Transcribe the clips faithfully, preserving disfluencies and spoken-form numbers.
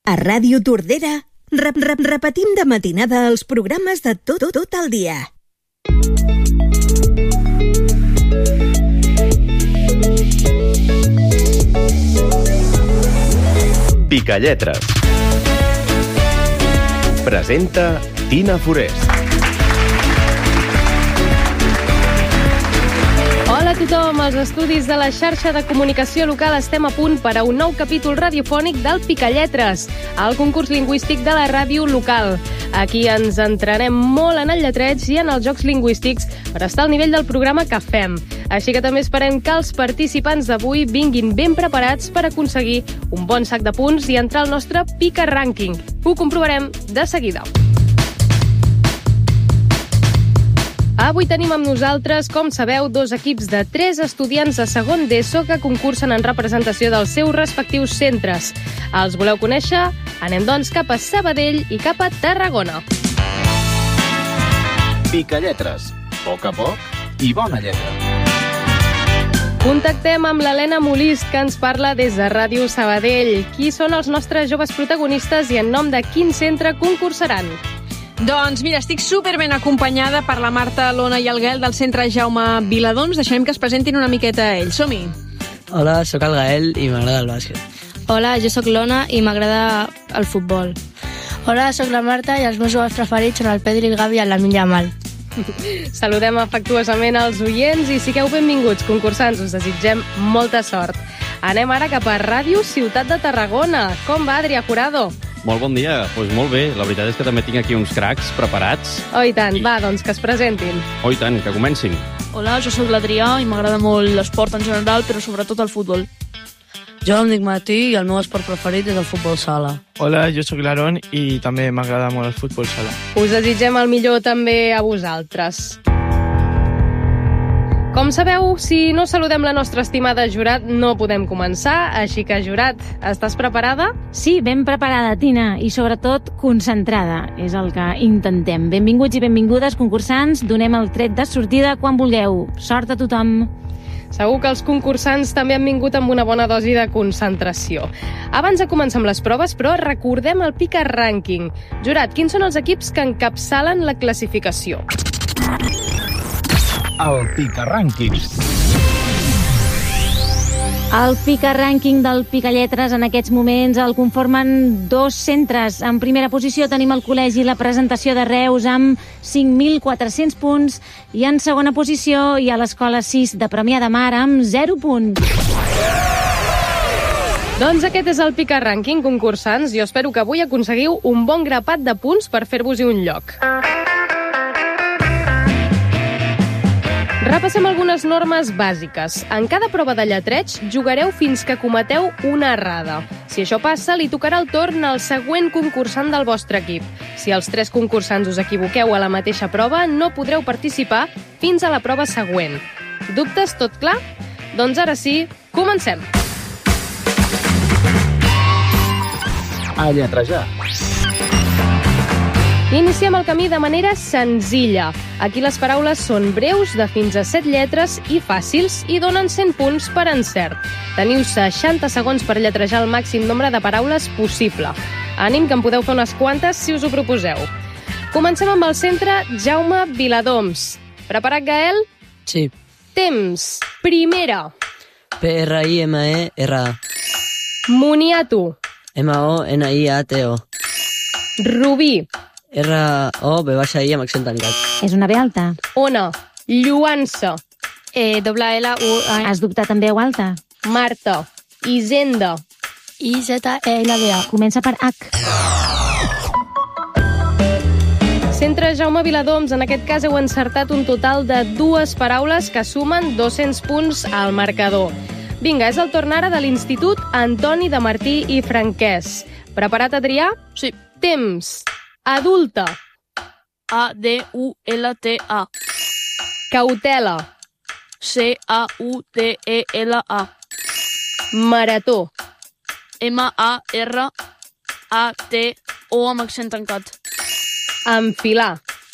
A Ràdio Tordera rep, rep, repetim de matinada els programes de tot, tot, tot el dia. Picalletres. Presenta Tina Forest. Hola a tothom, als estudis de la xarxa de comunicació local estem a punt per a un nou capítol radiofònic del Picalletres, el concurs lingüístic de la ràdio local. Aquí ens entrenem molt en el lletreig i en els jocs lingüístics per estar al nivell del programa que fem. Així que també esperem que els participants d'avui vinguin ben preparats per aconseguir un bon sac de punts i entrar al nostre Pica Rànquing. Ho comprovarem de seguida. Avui tenim amb nosaltres, com sabeu, dos equips de tres estudiants de segon d'ESO que concursen en representació dels seus respectius centres. Els voleu conèixer? Anem, doncs, cap a Sabadell i cap a Tarragona. Picalletres. Poc a poc i bona lletra. Contactem amb l'Helena Molist, que ens parla des de Ràdio Sabadell. Qui són els nostres joves protagonistes i en nom de quin centre concursaran? Doncs mira, estic superben acompanyada per la Marta, l'Ona i el Gael del centre Jaume Viladoms. Deixarem que es presentin una miqueta ells. Som-hi! Hola, sóc el Gael i m'agrada el bàsquet. Hola, jo sóc l'Ona i m'agrada el futbol. Hola, sóc la Marta i els meus jugadors preferits són el Pedri, el Gavi i el Lamine Yamal. Saludem afectuosament als oients i sigueu benvinguts, concursants. Us desitgem molta sort. Anem ara cap a Ràdio Ciutat de Tarragona. Com va, Adrià Jurado? Molt bon dia, doncs pues molt bé. La veritat és que també tinc aquí uns cracs preparats. Oh, i tant. I... Va, doncs que es presentin. Oh, i tant, que comencin. Hola, jo sóc l'Adrià i m'agrada molt l'esport en general, però sobretot el futbol. Jo em dic Martí i el meu esport preferit és el futbol sala. Hola, jo sóc l'Aaron i també m'agrada molt el futbol sala. Us desitgem el millor també a vosaltres. Com sabeu, si no saludem la nostra estimada Jurat, no podem començar, així que, Jurat, estàs preparada? Sí, ben preparada, Tina, i sobretot concentrada, és el que intentem. Benvinguts i benvingudes, concursants, donem el tret de sortida quan vulgueu. Sort a tothom! Segur que els concursants també han vingut amb una bona dosi de concentració. Abans de començar amb les proves, però, recordem el Pica Rànquing. Jurat, quins són els equips que encapçalen la classificació? El Pica Rànquing. El Pica Rànquing del Picalletres en aquests moments el conformen dos centres. En primera posició tenim el Col·legi La Presentació de Reus amb cinc mil quatre-cents punts i en segona posició hi ha l'Escola sis de Premià de Mar amb zero punts. Doncs aquest és el Pica Rànquing, concursants. Jo espero que avui aconseguiu un bon grapat de punts per fer-vos-hi un lloc. Repassem algunes normes bàsiques. En cada prova de lletreig jugareu fins que cometeu una errada. Si això passa, li tocarà el torn al següent concursant del vostre equip. Si els tres concursants us equivoqueu a la mateixa prova, no podreu participar fins a la prova següent. Dubtes, tot clar? Doncs ara sí, comencem! A lletrejar. Iniciem el camí de manera senzilla. Aquí les paraules són breus, de fins a set lletres i fàcils, i donen cent punts per encert. Teniu seixanta segons per lletrejar el màxim nombre de paraules possible. Ànim, que en podeu fer unes quantes si us ho proposeu. Comencem amb el centre Jaume Viladoms. Preparat, Gael? Sí. Temps. Primera. P R I M E R A. Moniato. M O N I A T O. Rubí. R O B baixa I amb accent tancat. És una B alta. Ona. Lluança. E, doble L, U, A. Has dubtat amb veu alta. Marta. Hisenda. I, Z, E, L, D, A. Comença per H. Centre Jaume Viladoms, en aquest cas heu encertat un total de dues paraules que sumen dos-cents punts al marcador. Vinga, és el torn ara de l'Institut Antoni de Martí i Franquès. Preparat, Adrià? Sí. Temps. Adulta. A D U L T A. Cautela. C A U T E L A. Marató. M A R A T O amb accent tancat. Enfilar.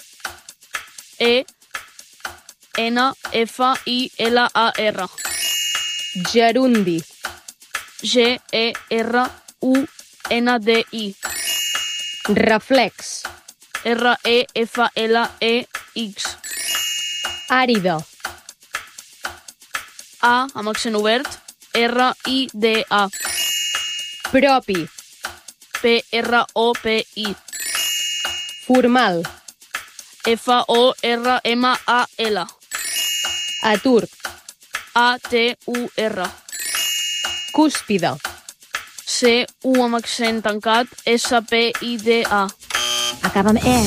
E N F I L A R. Gerundi. G E R U N D I. Reflex. R E F L E X. Àrida. A amb accent obert. R I D A. Propi. P R O P I. Formal. F O R M A L. Atur. A T U R. Cúspide. C U amb accent tancat. S P I D A. Acaba amb E.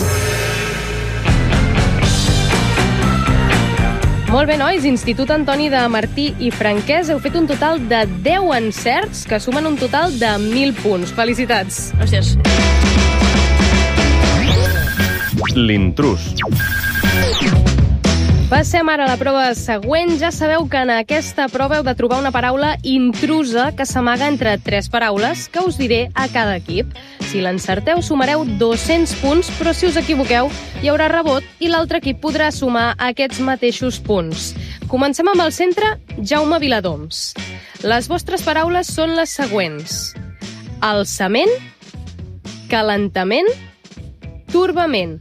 Molt bé, nois. Institut Antoni de Martí i Franquès. Heu fet un total de deu encerts que sumen un total de mil punts. Felicitats. Gràcies. L'intrús. Passem ara a la prova següent. Ja sabeu que en aquesta prova heu de trobar una paraula intrusa que s'amaga entre tres paraules que us diré a cada equip. Si l'encerteu, sumareu dos-cents punts, però si us equivoqueu, hi haurà rebot i l'altre equip podrà sumar aquests mateixos punts. Comencem amb el centre, Jaume Viladoms. Les vostres paraules són les següents: alçament, calentament, torbament.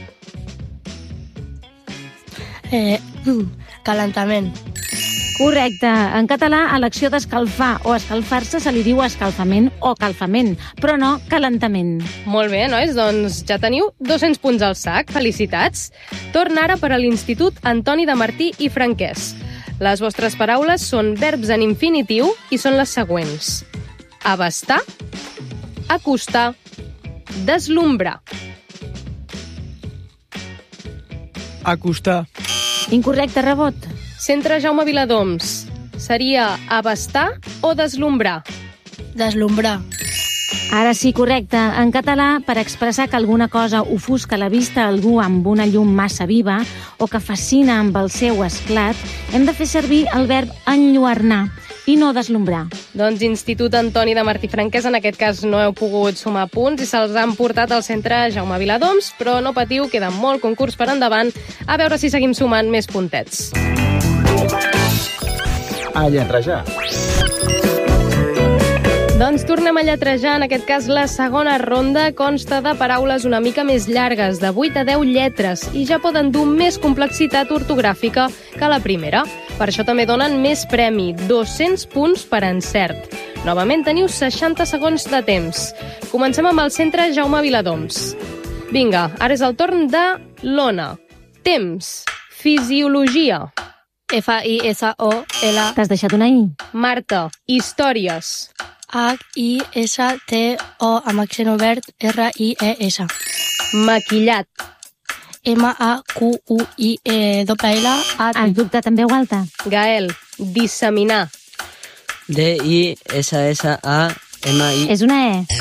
Eh, calentament. Correcte. En català, a l'acció d'escalfar o escalfar-se se li diu escalfament o calfament, però no calentament. Molt bé, nois, doncs ja teniu dos-cents punts al sac. Felicitats. Torna ara per a l'Institut Antoni de Martí i Franquès. Les vostres paraules són verbs en infinitiu i són les següents: abastar, acostar, deslumbrar. Acostar. Incorrecte, rebot. Centre Jaume Viladoms. Seria abastar o deslumbrar? Deslumbrar. Ara sí, correcte. En català, per expressar que alguna cosa ofusca la vista a algú amb una llum massa viva o que fascina amb el seu esclat, hem de fer servir el verb enlluernar i no deslumbrar. Doncs Institut Antoni de Martí Franquès, en aquest cas no heu pogut sumar punts i se'ls han portat al centre Jaume Viladoms, però no patiu, queda molt concurs per endavant. A veure si seguim sumant més puntets. A lletrejar. Doncs tornem a lletrejar. En aquest cas, la segona ronda consta de paraules una mica més llargues, de vuit a deu lletres, i ja poden dur més complexitat ortogràfica que la primera. Per això també donen més premi, dos-cents punts per encert. Novament teniu seixanta segons de temps. Comencem amb el centre Jaume Viladoms. Vinga, ara és el torn de l'Ona. Temps. Fisiologia. F I S O L. T'has deixat una I. Marta. Històries. H I S T O amb accent obert R I E S. Maquillat. M A Q U I L L A T. Has dubtat en veu alta. Gael. Disseminar. D I S S A M I. És una E.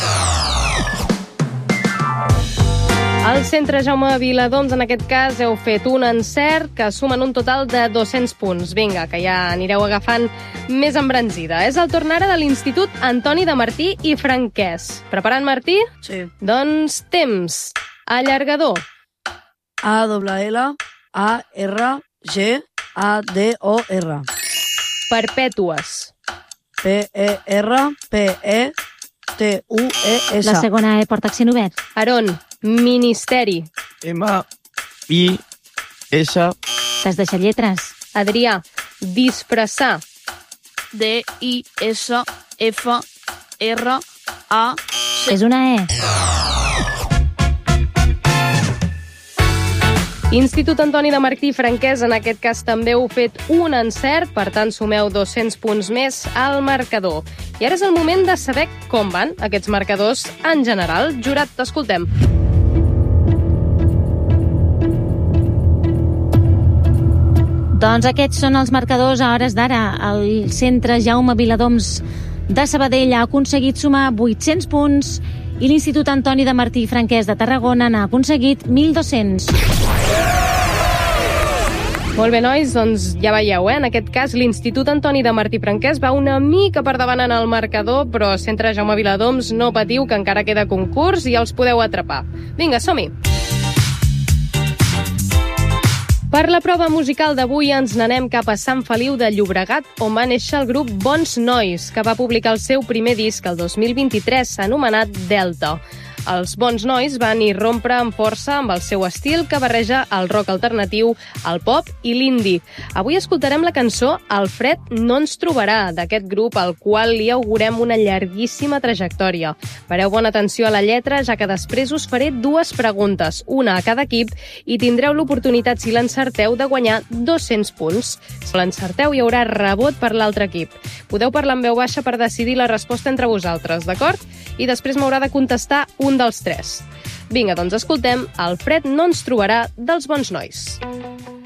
Al centre Jaume Viladoms, en aquest cas, heu fet un encert que sumen un total de dos-cents punts. Vinga, que ja anireu agafant més embranzida. És el torn ara de l'Institut Antoni de Martí i Franquès. Preparat, Martí? Sí. Doncs temps. Allargador. A L L A R G A D O R. Perpètues. P E R P E T U E S. La segona E porta accent obert. Aron. Ministeri. M I S. T'has deixat lletres. Adrià. Disfressar. D I S F R A C. És una E. Institut Antoni de Martí i Franquès, en aquest cas també heu fet un encert, per tant sumeu dos-cents punts més al marcador. I ara és el moment de saber com van aquests marcadors en general. Jurat, t'escoltem. Doncs aquests són els marcadors a hores d'ara. El centre Jaume Viladoms de Sabadell ha aconseguit sumar vuit-cents punts i l'Institut Antoni de Martí i Franquès de Tarragona n'ha aconseguit mil dos-cents. Molt bé, nois, doncs ja veieu, eh? En aquest cas l'Institut Antoni de Martí i Franquès va una mica per davant en el marcador, però centre Jaume Viladoms, no patiu, que encara queda concurs i els podeu atrapar. Vinga, som-hi! Per la prova musical d'avui ens n'anem cap a Sant Feliu de Llobregat, on va néixer el grup Bons Nois, que va publicar el seu primer disc el dos mil vint-i-tres, anomenat Delta. Els Bons Nois van irrompre amb força amb el seu estil, que barreja el rock alternatiu, el pop i l'indie. Avui escoltarem la cançó El fred no ens trobarà, d'aquest grup al qual li augurem una llarguíssima trajectòria. Pareu bona atenció a la lletra, ja que després us faré dues preguntes, una a cada equip, i tindreu l'oportunitat, si l'encerteu, de guanyar dos-cents punts. Si l'encerteu, hi haurà rebot per l'altre equip. Podeu parlar en veu baixa per decidir la resposta entre vosaltres, d'acord? I després m'haurà de contestar un dels tres. Vinga, doncs escoltem El fred no ens trobarà dels Bons Nois.